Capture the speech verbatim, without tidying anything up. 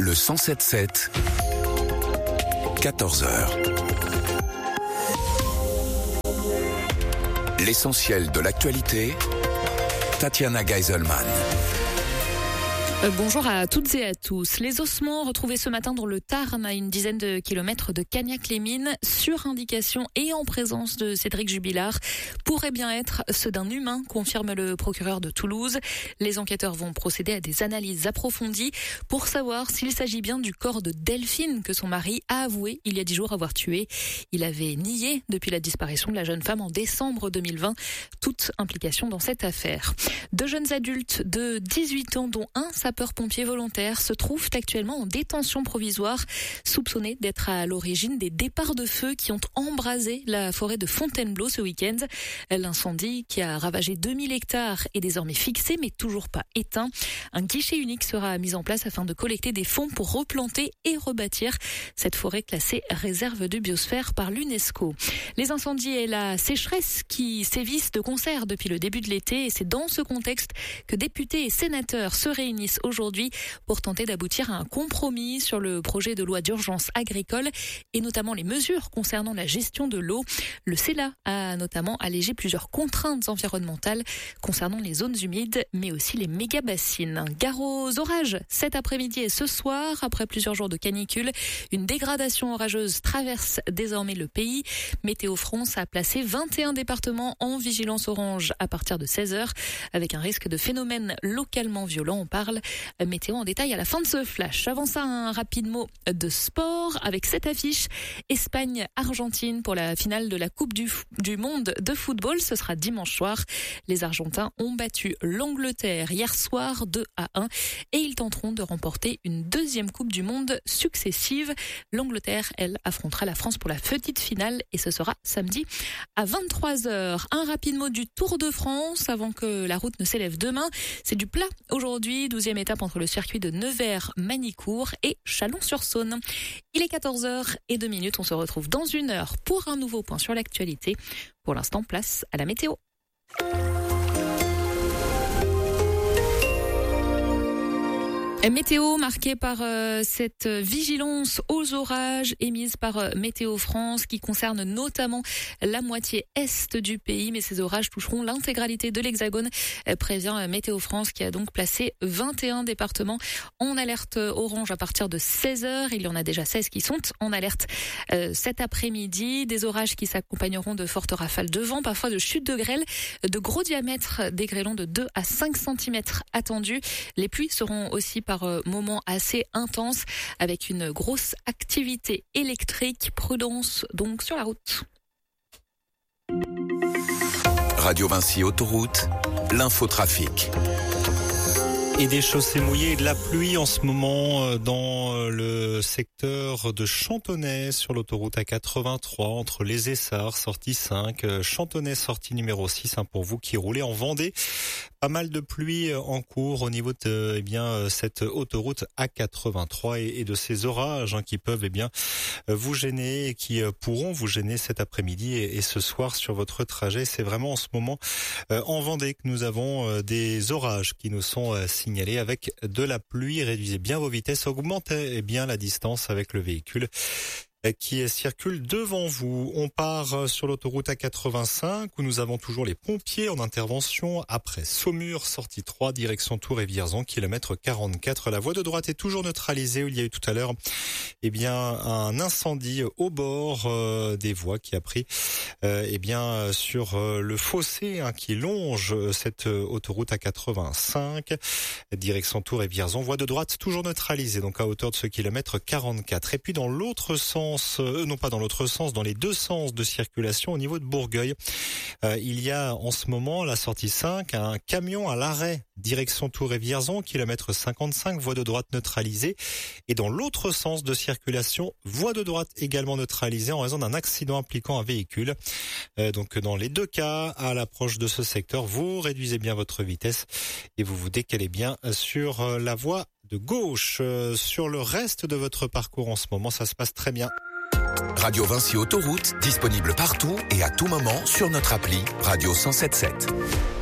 Le cent sept sept, quatorze heures. L'essentiel de l'actualité, Tatiana Geiselman. Euh, bonjour à toutes et à tous. Les ossements retrouvés ce matin dans le Tarn, à une dizaine de kilomètres de Cagnac-les-Mines, sur indication et en présence de Cédric Jubilard, pourraient bien être ceux d'un humain, confirme le procureur de Toulouse. Les enquêteurs vont procéder à des analyses approfondies pour savoir s'il s'agit bien du corps de Delphine que son mari a avoué il y a dix jours avoir tué. Il avait nié depuis la disparition de la jeune femme en décembre deux mille vingt toute implication dans cette affaire. Deux jeunes adultes de dix-huit ans, dont un sapeur-pompier volontaire, se trouvent actuellement en détention provisoire, soupçonnés d'être à l'origine des départs de feu qui ont embrasé la forêt de Fontainebleau ce week-end. L'incendie, qui a ravagé deux mille hectares, est désormais fixé mais toujours pas éteint. Un guichet unique sera mis en place afin de collecter des fonds pour replanter et rebâtir cette forêt classée réserve de biosphère par l'UNESCO. Les incendies et la sécheresse qui sévissent de concert depuis le début de l'été, et c'est dans ce contexte que députés et sénateurs se réunissent aujourd'hui pour tenter d'aboutir à un compromis sur le projet de loi d'urgence agricole et notamment les mesures concernant la gestion de l'eau. Le Sénat a notamment allégé plusieurs contraintes environnementales concernant les zones humides mais aussi les méga-bassines. Gare aux orages cet après-midi et ce soir, après plusieurs jours de canicule, une dégradation orageuse traverse désormais le pays. Météo France a placé vingt et un départements en vigilance orange à partir de seize heures avec un risque de phénomènes localement violents. On parle météo en détail à la fin de ce flash. Avant ça, un rapide mot de sport avec cette affiche Espagne-Argentine pour la finale de la Coupe du, du Monde de football. Ce sera dimanche soir. Les Argentins ont battu l'Angleterre hier soir deux à un et ils tenteront de remporter une deuxième Coupe du Monde successive. L'Angleterre, elle, affrontera la France pour la petite finale et ce sera samedi à vingt-trois heures. Un rapide mot du Tour de France avant que la route ne s'élève demain. C'est du plat aujourd'hui, douzième étape entre le circuit de Nevers-Manicourt et Chalon-sur-Saône. Il est quatorze heures et deux minutes, on se retrouve dans une heure pour un nouveau point sur l'actualité. Pour l'instant, place à la météo. Météo marquée par euh, cette vigilance aux orages émise par euh, Météo France qui concerne notamment la moitié est du pays, mais ces orages toucheront l'intégralité de l'Hexagone, euh, prévient euh, Météo France qui a donc placé vingt et un départements en alerte orange à partir de seize heures. Il y en a déjà seize qui sont en alerte euh, cet après-midi. Des orages qui s'accompagneront de fortes rafales de vent, parfois de chutes de grêle, de gros diamètres, des grêlons de deux à cinq centimètres attendus. Les pluies seront aussi par moments assez intenses avec une grosse activité électrique. Prudence donc sur la route. Radio Vinci Autoroute, l'infotrafic. Et des chaussées mouillées et de la pluie en ce moment dans le secteur de Chantonnay sur l'autoroute A quatre-vingt-trois entre les Essarts, sortie cinq, Chantonnay, sortie numéro six, hein, pour vous qui roulez en Vendée. Pas mal de pluie en cours au niveau de eh bien cette autoroute A quatre-vingt-trois et, et de ces orages hein, qui peuvent eh bien vous gêner et qui pourront vous gêner cet après-midi et, et ce soir sur votre trajet. C'est vraiment en ce moment euh, en Vendée que nous avons euh, des orages qui nous sont euh, signalés avec de la pluie. Réduisez bien vos vitesses, augmentez bien la distance avec le véhicule qui circule devant vous. On part sur l'autoroute A quatre-vingt-cinq où nous avons toujours les pompiers en intervention après Saumur, sortie trois, direction Tours et Vierzon, kilomètre quarante-quatre. La voie de droite est toujours neutralisée où il y a eu tout à l'heure eh bien un incendie au bord euh, des voies qui a pris euh, eh bien sur euh, le fossé hein, qui longe cette euh, autoroute A quatre-vingt-cinq, direction Tours et Vierzon. Voie de droite toujours neutralisée donc à hauteur de ce kilomètre quarante-quatre. Et puis dans l'autre sens, Euh, non pas dans l'autre sens, dans les deux sens de circulation au niveau de Bourgueil. Euh, il y a en ce moment, à la sortie cinq, un camion à l'arrêt, direction Tours et Vierzon, kilomètre cinquante-cinq, voie de droite neutralisée. Et dans l'autre sens de circulation, voie de droite également neutralisée en raison d'un accident impliquant un véhicule. Euh, donc dans les deux cas, à l'approche de ce secteur, vous réduisez bien votre vitesse et vous vous décalez bien sur la voie de gauche. Euh, sur le reste de votre parcours en ce moment, ça se passe très bien. Radio Vinci Autoroute, disponible partout et à tout moment sur notre appli Radio cent sept sept.